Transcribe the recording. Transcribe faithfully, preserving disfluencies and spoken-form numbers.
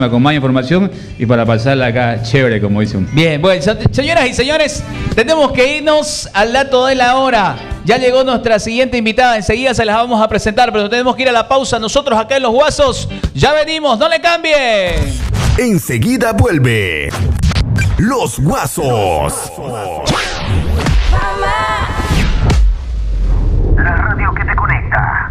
con más información y para pasarla acá chévere, como dice un... Bien, bueno, señoras y señores, tenemos que irnos al dato de la hora. Ya llegó nuestra siguiente invitada, enseguida se las vamos a presentar, pero tenemos que ir a la pausa. Nosotros acá en Los Guasos ya venimos, no le cambien. Enseguida vuelve Los Guasos. La radio que te conecta.